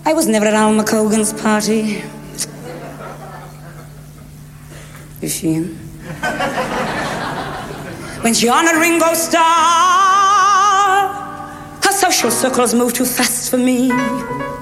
I was never at Alma Cogan's party. Is she in? When she honored Ringo Starr, her social circles moved too fast for me.